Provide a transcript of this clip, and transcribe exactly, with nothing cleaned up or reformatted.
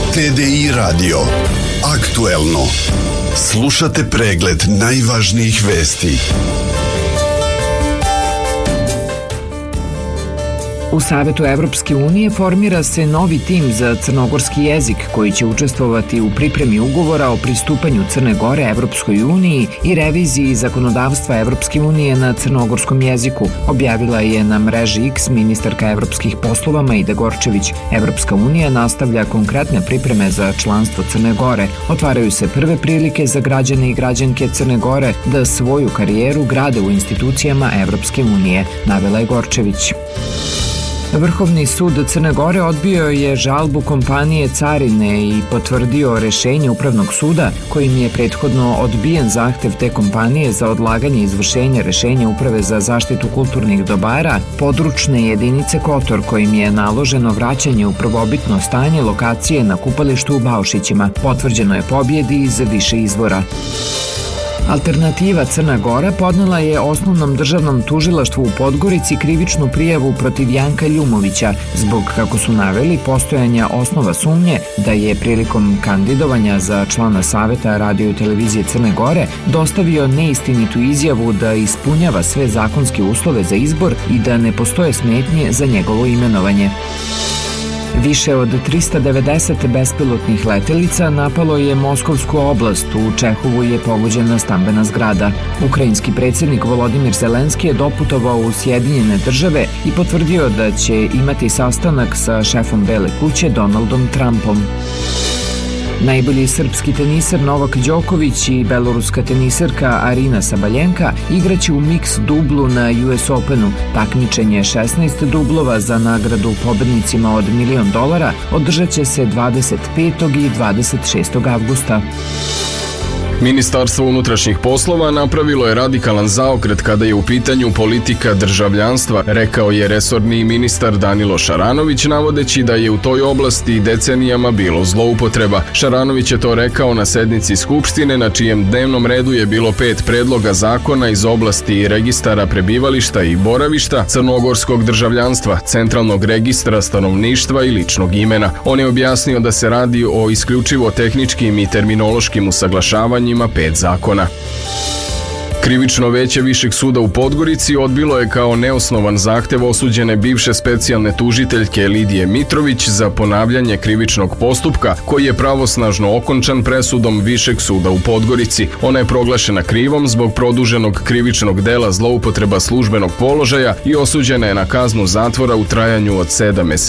T D I Radio. Aktuelno. Slušate pregled najvažnijih vesti. U Savetu Evropske unije formira se novi tim za crnogorski jezik koji će učestvovati u pripremi ugovora o pristupanju Crne Gore Evropskoj uniji i reviziji zakonodavstva Evropske unije na crnogorskom jeziku, objavila je na mreži X ministarka evropskih poslova Majda Gorčević. Evropska unija nastavlja konkretne pripreme za članstvo Crne Gore. Otvaraju se prve prilike za građane i građanke Crne Gore da svoju karijeru grade u institucijama Evropske unije, navela je Gorčević. Vrhovni sud Crne Gore odbio je žalbu kompanije Carine i potvrdio rešenje Upravnog suda kojim je prethodno odbijen zahtev te kompanije za odlaganje izvršenja rešenja Uprave za zaštitu kulturnih dobara područne jedinice Kotor kojim je naloženo vraćanje u prvobitno stanje lokacije na kupalištu u Baušićima. Potvrđeno je pobjedi iz više izvora. Alternativa Crna Gora podnela je Osnovnom državnom tužilaštvu u Podgorici krivičnu prijavu protiv Janka Ljumovića zbog, kako su naveli, postojanja osnova sumnje da je prilikom kandidovanja za člana Saveta radio i televizije Crne Gore dostavio neistinitu izjavu da ispunjava sve zakonske uslove za izbor i da ne postoje smetnje za njegovo imenovanje. Više od trista devedeset bespilotnih letelica napalo je Moskovsku oblast, u Čehovu je pogođena stambena zgrada. Ukrajinski predsjednik Volodimir Zelenski je doputovao u Sjedinjene države i potvrdio da će imati sastanak sa šefom Bele kuće Donaldom Trumpom. Najbolji srpski teniser Novak Đoković i beloruska teniserka Arina Sabaljenka igraće u miks dublu na U S Openu. Takmičenje šesnaest dublova za nagradu pobednicima od milion dolara održat će se dvadeset petog i dvadeset šestog avgusta. Ministarstvo unutrašnjih poslova napravilo je radikalan zaokret kada je u pitanju politika državljanstva, rekao je resorni ministar Danilo Šaranović, navodeći da je u toj oblasti decenijama bilo zloupotreba. Šaranović je to rekao na sednici Skupštine, na čijem dnevnom redu je bilo pet predloga zakona iz oblasti registara prebivališta i boravišta, crnogorskog državljanstva, centralnog registra stanovništva i ličnog imena. On je objasnio da se radi o isključivo tehničkim i terminološkim usaglašavanjima ima pet zakona. Krivično veće Višeg suda u Podgorici odbilo je kao neosnovan zahtev osuđene bivše specijalne tužiteljke Lidije Mitrović za ponavljanje krivičnog postupka koji je pravosnažno okončan presudom Višeg suda u Podgorici. Ona je proglašena krivom zbog produženog krivičnog dela zloupotreba službenog položaja i osuđena je na kaznu zatvora u trajanju od sedam meseci.